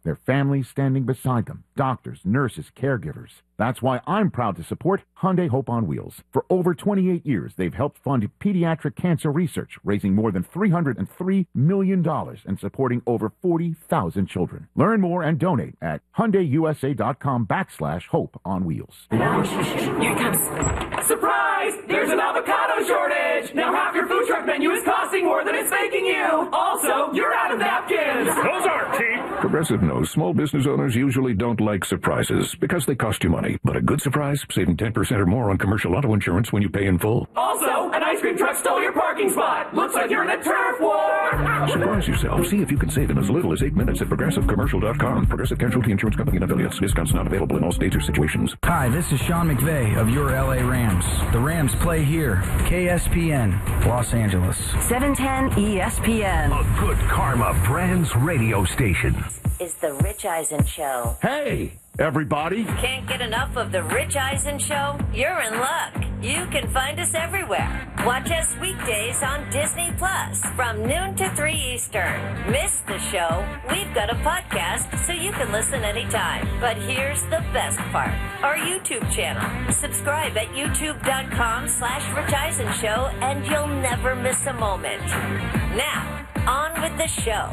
Their families standing beside them, doctors, nurses, caregivers. That's why I'm proud to support Hyundai Hope on Wheels. For over 28 years, they've helped fund pediatric cancer research, raising more than $303 million and supporting over 40,000 children. Learn more and donate at HyundaiUSA.com/Hope on Wheels. Here it comes. Surprise! There's an avocado shortage! Now half your food truck menu is costing more than it's making you! Also, you're out of napkins! Those aren't cheap! Progressive knows small business owners usually don't like surprises because they cost you money. But a good surprise, saving 10% or more on commercial auto insurance when you pay in full. Also, an ice cream truck stole your parking spot! Looks like you're in a turf war! Surprise yourself. See if you can save in as little as 8 minutes at ProgressiveCommercial.com. Progressive Casualty Insurance Company and affiliates. Discounts not available in all states or situations. Hi, this is Sean McVay of your LA Rams. The Rams play here. KSPN, Los Angeles. 710 ESPN. A good karma brands radio station. Is the Rich Eisen Show. Hey, everybody. Can't get enough of the Rich Eisen Show? You're in luck. You can find us everywhere. Watch us weekdays on Disney Plus from noon to 3 Eastern. Miss the show? We've got a podcast so you can listen anytime. But here's the best part. Our YouTube channel. Subscribe at youtube.com/Rich Eisen Show and you'll never miss a moment. Now, on with the show.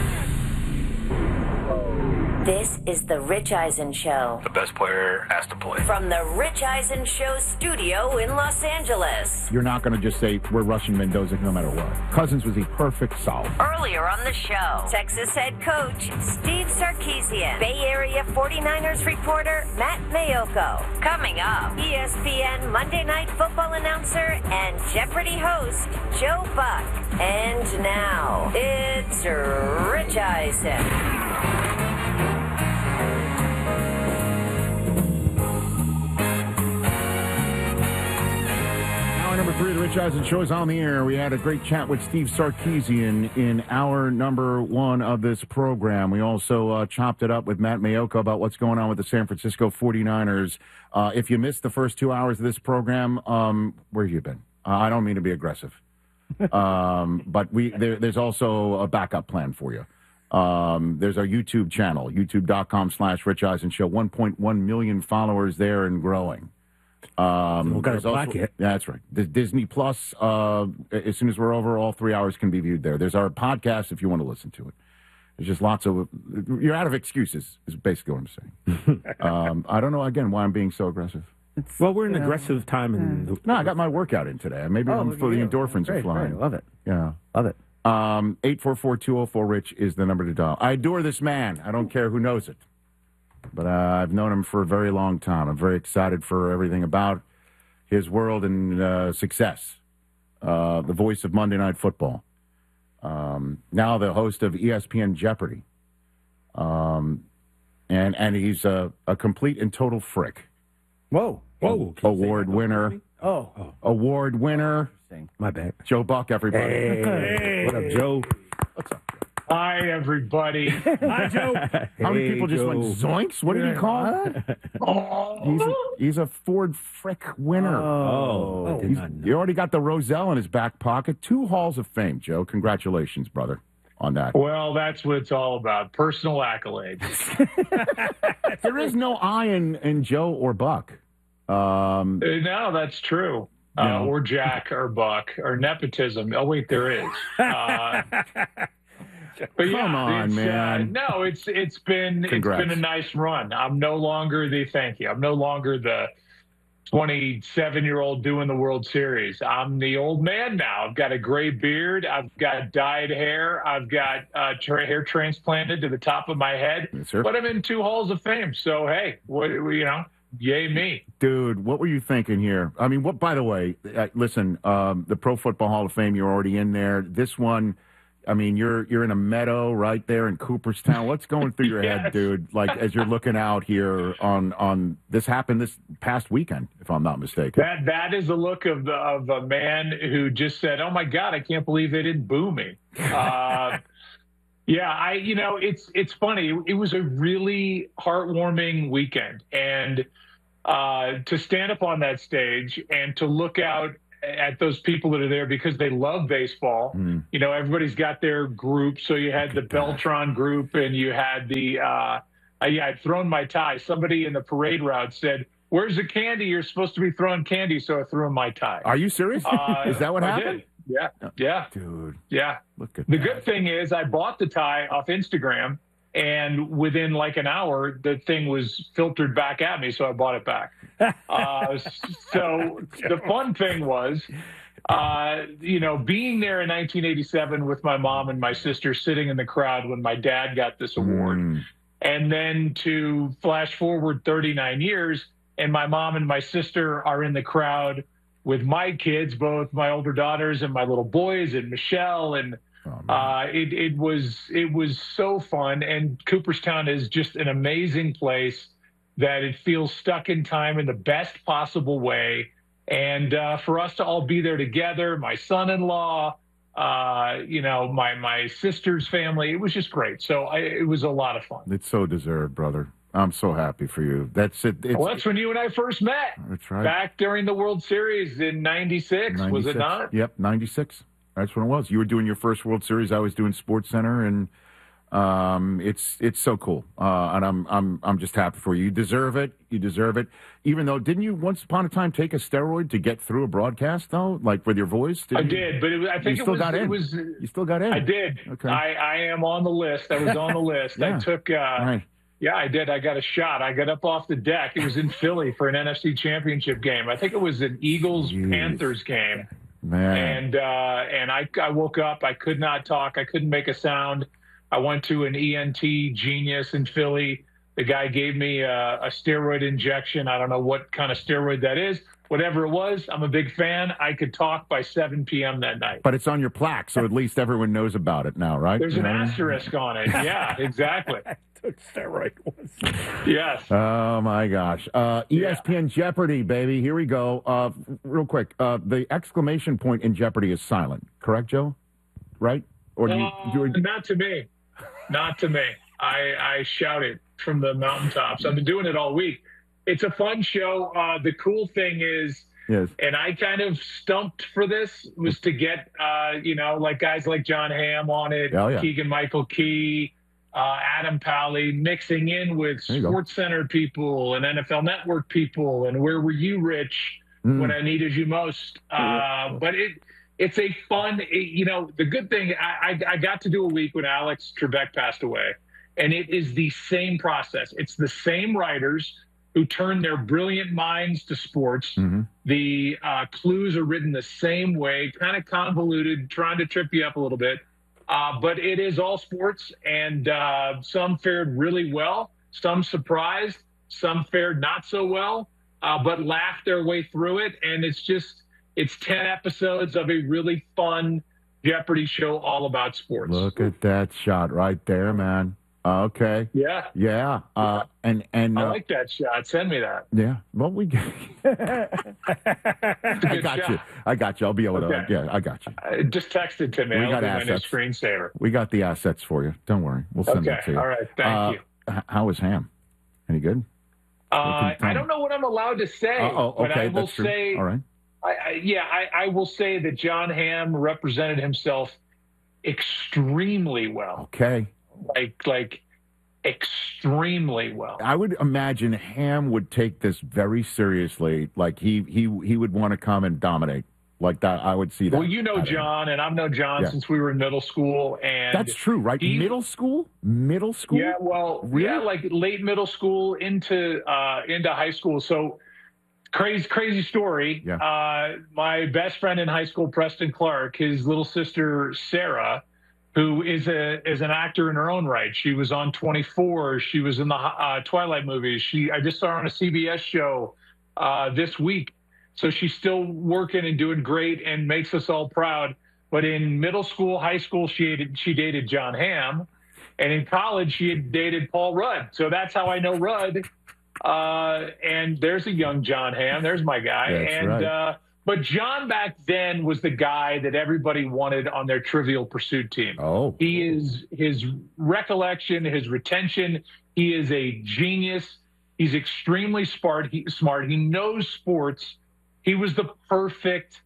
This is the Rich Eisen Show. The best player has to play. From the Rich Eisen Show studio in Los Angeles. You're not going to just say we're rushing Mendoza no matter what. Cousins was the perfect solve. Earlier on the show, Texas head coach Steve Sarkisian, Bay Area 49ers reporter Matt Mayoko. Coming up, ESPN Monday Night Football announcer and Jeopardy host Joe Buck. And now, it's Rich Eisen. Number 3 of the Rich Eisen Show is on the air. We had a great chat with Steve Sarkisian in hour number 1 of this program. We also chopped it up with Matt Mayoko about what's going on with the San Francisco 49ers. If you missed the first 2 hours of this program, where have you been? I don't mean to be aggressive. But there's also a backup plan for you. There's our YouTube channel, youtube.com/Rich Eisen Show. 1.1 million followers there and growing. We've got a plaque yet. Yeah, that's right. The Disney Plus, as soon as we're over, all 3 hours can be viewed there. There's our podcast if you want to listen to it. There's just lots of, you're out of excuses, is basically what I'm saying. I don't know, again, why I'm being so aggressive. Well, we're in aggressive time. No, I got my workout in today. Maybe the endorphins are flying. Great. Love it. Yeah. Love it. 844-204-RICH is the number to dial. I adore this man. I don't care who knows it. But I've known him for a very long time. I'm very excited for everything about his world and success. The voice of Monday Night Football. Now the host of ESPN Jeopardy. And he's a complete and total frick. Whoa. Award winner. Award winner. My bad. Joe Buck, everybody. Hey. What up, Joe? What's up? Hi, everybody. Hi, Joe. How many people just went zoinks? What did he call? He's a Ford Frick winner. You already got the Roselle in his back pocket. 2 halls of fame, Joe. Congratulations, brother, on that. Well, that's what it's all about. Personal accolades. There is no I in Joe or Buck. No, that's true. Or Jack or Buck or nepotism. Oh, wait, there is. But Come on, man. No, it's been a nice run. I'm no longer the 27-year-old doing the World Series. I'm the old man now. I've got a gray beard. I've got dyed hair. I've got hair transplanted to the top of my head. Yes, sir. But I'm in 2 halls of fame. So hey, yay me. Dude, what were you thinking here? I mean, by the way, listen, the Pro Football Hall of Fame, you're already in there. This one, I mean, you're in a meadow right there in Cooperstown. What's going through your head, dude? Like, as you're looking out here on this happened this past weekend, if I'm not mistaken. That is the look of a man who just said, "Oh my God, I can't believe they didn't boo me." It's funny. It was a really heartwarming weekend, and to stand up on that stage and to look out at those people that are there because they love baseball. You know, everybody's got their group. So you had the Beltron group, and you had the I'd thrown my tie. Somebody in the parade route said, "Where's the candy? You're supposed to be throwing candy." So I threw him my tie. Are you serious? Is that what happened? Did. Yeah. Dude. Yeah. Look at the that. good thing is I bought the tie off Instagram, and within like an hour, the thing was filtered back at me. So I bought it back. So the fun thing was, you know, being there in 1987 with my mom and my sister sitting in the crowd when my dad got this award. And then to flash forward 39 years, and my mom and my sister are in the crowd with my kids, both my older daughters and my little boys, and Michelle. And it was so fun. And Cooperstown is just an amazing place that it feels stuck in time in the best possible way. And for us to all be there together, my son-in-law, you know, my sister's family, it was just great. So it was a lot of fun. It's so deserved, brother. I'm so happy for you. That's it. Well, that's when you and I first met. That's right. Back during the World Series in 96, was it not? Yep, 96. That's when it was. You were doing your first World Series. I was doing Sports Center, and it's so cool. And I'm just happy for you. You deserve it. You deserve it. Even though, didn't you once upon a time take a steroid to get through a broadcast though, like with your voice? I did, but I think you still got in. You still got in. I did. Okay. I am on the list. I was on the list. Yeah. I took. Right. Yeah, I did. I got a shot. I got up off the deck. It was in Philly for an NFC Championship game. I think it was an Eagles-Panthers game. Man. And I woke up. I could not talk. I couldn't make a sound. I went to an ENT genius in Philly. The guy gave me a steroid injection. I don't know what kind of steroid that is. Whatever it was, I'm a big fan. I could talk by 7 p.m. that night. But it's on your plaque, so at least everyone knows about it now, right? There's an asterisk on it. Yeah, exactly. Steroid was. Yes. Oh, my gosh. ESPN Jeopardy, baby. Here we go. Real quick. The exclamation point in Jeopardy is silent. Correct, Joe? Right? Or do you Not to me. Not to me. I shout it from the mountaintops. I've been doing it all week. It's a fun show. The cool thing is, yes, and I kind of stumped for this, was to get, you know, like guys like John Hamm on it, Keegan-Michael Key, Adam Pally, mixing in with Sports Center people and NFL Network people, and Where Were You, Rich, when I needed you most. But it's a fun, you know, the good thing, I got to do a week when Alex Trebek passed away, and it is the same process. It's the same writers who turn their brilliant minds to sports. The clues are written the same way, kind of convoluted, trying to trip you up a little bit. But it is all sports, and some fared really well, some surprised, some fared not so well, but laughed their way through it. And it's 10 episodes of a really fun Jeopardy show all about sports. Look at that shot right there, man. Okay. Yeah. Yeah. And I like that shot. Send me that. Yeah. Well, we I got you. I'll be able to. Yeah, I got you. Just text it to me. We got I'll do my new assets. screensaver. We got the assets for you. Don't worry. We'll send it to you. All right. Thank you. How is Ham? Any good? I don't know what I'm allowed to say, but I will say. All right. I will say that John Hamm represented himself extremely well. Okay. Like extremely well. I would imagine Ham would take this very seriously. Like he would want to come and dominate. Like that, I would see that. Well, you know John, and I've known John since we were in middle school, and that's true, right? Middle school. Yeah, well, really? Yeah, like late middle school into high school. So crazy story. Yeah. My best friend in high school, Preston Clark, his little sister Sarah, who is an actor in her own right. She was on 24. She was in the Twilight movies. I just saw her on a CBS show this week. So she's still working and doing great and makes us all proud. But in middle school, high school, she dated John Hamm. And in college, she had dated Paul Rudd. So that's how I know Rudd. And there's a young John Hamm. There's my guy. That's right. But John back then was the guy that everybody wanted on their Trivial Pursuit team. Oh. His recollection, his retention, he is a genius. He's extremely smart. He knows sports. He was the perfect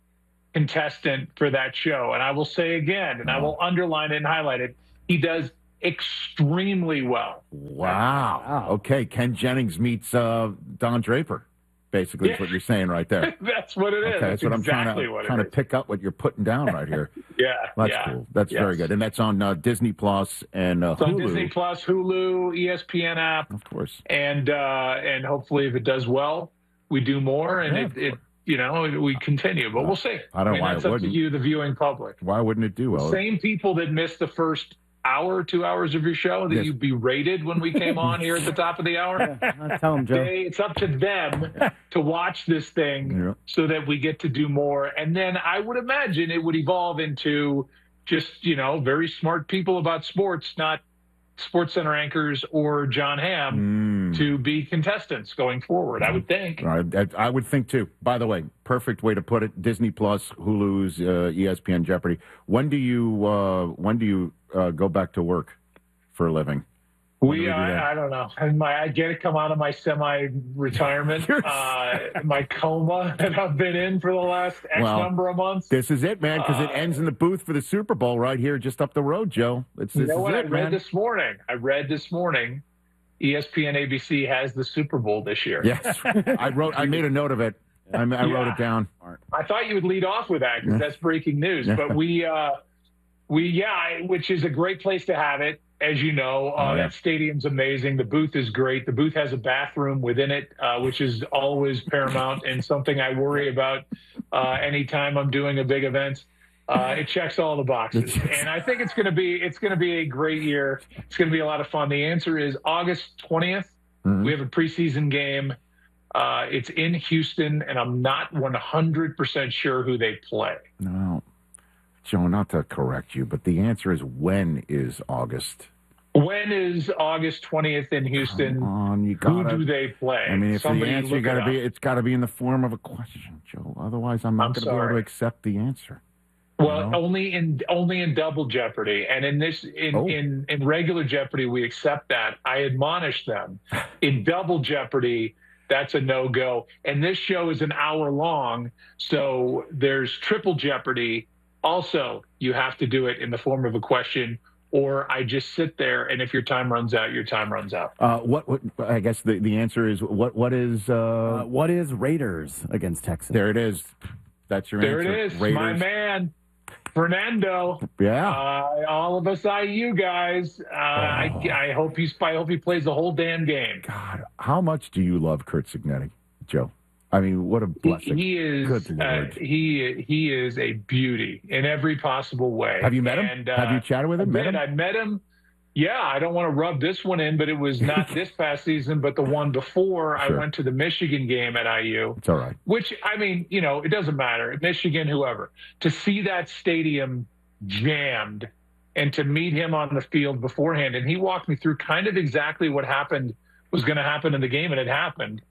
contestant for that show. And I will say again, and I will underline it and highlight it, he does extremely well. Wow. Okay, Ken Jennings meets Don Draper. Basically, is what you're saying right there. That's what it is. Okay, that's what exactly I'm trying to pick up what you're putting down right here. That's cool. That's very good, and that's on Disney Plus and Hulu. On Disney Plus, Hulu, ESPN app, of course, and hopefully, if it does well, we do more, and we continue. But we'll see. I don't know why that's it up wouldn't. To you, the viewing public. Why wouldn't it do well? Same people that missed the first hour, 2 hours of your show that you berated when we came on here at the top of the hour. I'll tell them, Joe. It's up to them to watch this thing so that we get to do more. And then I would imagine it would evolve into just, very smart people about sports, not Sports Center anchors or John Hamm to be contestants going forward, I would think. I would think, too. By the way, perfect way to put it. Disney Plus, Hulu's, ESPN, Jeopardy. When do you go back to work for a living? I don't know. I get to come out of my semi-retirement, my coma that I've been in for the last number of months. This is it, man, because it ends in the booth for the Super Bowl right here just up the road, Joe. I read this morning, ESPN ABC has the Super Bowl this year. Yes. I made a note of it. I wrote it down. I thought you would lead off with that because that's breaking news. But which is a great place to have it. As you know, that stadium's amazing. The booth is great. The booth has a bathroom within it, which is always paramount and something I worry about anytime I'm doing a big event. It checks all the boxes, and I think it's going to be a great year. It's going to be a lot of fun. The answer is August 20th. Mm-hmm. We have a preseason game. It's in Houston, and I'm not 100% sure who they play. No. Joe, not to correct you, but the answer is when is August? When is August 20th in Houston? Come on, who do they play? I mean, if the answer it's got to be in the form of a question, Joe. Otherwise, I'm not going to be able to accept the answer. Well, only in Double Jeopardy, and in regular Jeopardy we accept that. I admonish them. In Double Jeopardy, that's a no-go. And this show is an hour long, so there's Triple Jeopardy. Also, you have to do it in the form of a question, or I just sit there, and if your time runs out, your time runs out. What I guess the answer is what is Raiders against Texas? There it is. That's your answer. There it is. Raiders. My man, Fernando. Yeah. All of us IU guys. I hope he plays the whole damn game. God, how much do you love Curt Cignetti, Joe? I mean, what a blessing. He is. Good Lord. He is a beauty in every possible way. Have you met him? Have you chatted with him? I met him. Yeah, I don't want to rub this one in, but it was not this past season, but the one before. Sure. I went to the Michigan game at IU. It's all right. Which, I mean, it doesn't matter. Michigan, whoever. To see that stadium jammed and to meet him on the field beforehand, and he walked me through kind of exactly what was going to happen in the game, and it happened.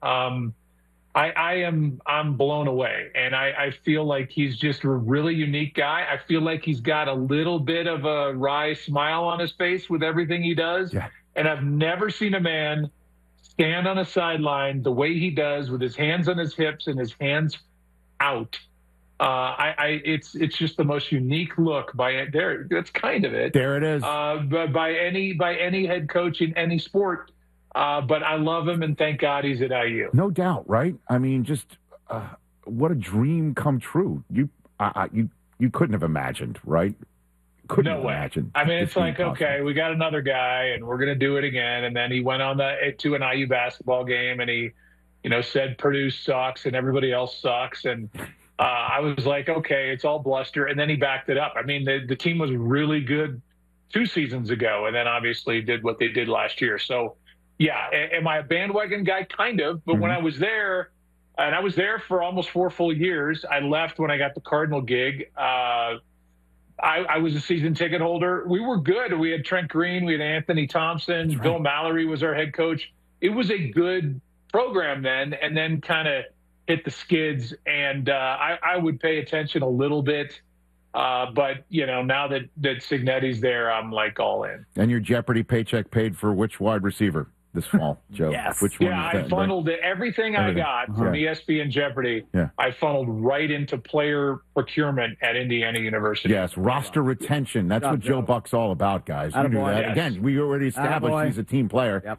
I'm blown away, and I feel like he's just a really unique guy. I feel like he's got a little bit of a wry smile on his face with everything he does. Yeah. And I've never seen a man stand on a sideline the way he does with his hands on his hips and his hands out. It's just the most unique look there. That's kind of it. There it is. By any head coach in any sport. But I love him, and thank God he's at IU. No doubt, right? I mean, just what a dream come true. You couldn't have imagined, right? Couldn't have imagined. I mean, it's like, okay, we got another guy, and we're going to do it again. And then he went on to an IU basketball game, and he, said Purdue sucks and everybody else sucks. And I was like, okay, it's all bluster. And then he backed it up. I mean, the team was really good 2 seasons ago, and then obviously did what they did last year. So, yeah, am I a bandwagon guy? Kind of. But when I was there, and I was there for almost 4 full years, I left when I got the Cardinal gig. I was a season ticket holder. We were good. We had Trent Green. We had Anthony Thompson. Right. Bill Mallory was our head coach. It was a good program then, and then kind of hit the skids. And I would pay attention a little bit. But, now that Cignetti's there, I'm like all in. And your Jeopardy paycheck paid for which wide receiver? this fall, Joe? Yes. Which one? I funneled everything I got from ESPN Jeopardy. Yeah. I funneled right into player procurement at Indiana University. Yes, roster retention. That's what Joe Buck's all about, guys. You knew that. Yes. Again, we already established he's a team player.